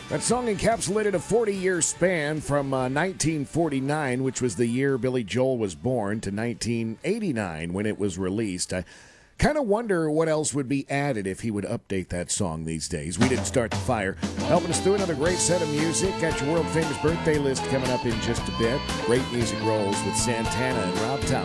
That song encapsulated a 40-year span from 1949, which was the year Billy Joel was born, to 1989 when it was released. I kind of wonder what else would be added if he would update that song these days. We didn't start the fire. Helping us through another great set of music. Got your world-famous birthday list coming up in just a bit. Great music rolls with Santana and Rob Townsend.